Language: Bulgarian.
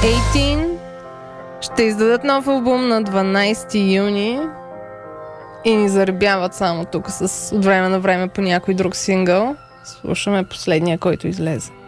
18 ще издадат нов албум на 12 юни и ни заребяват само тук с от време на време по някой друг сингъл. Слушаме последния, който излезе.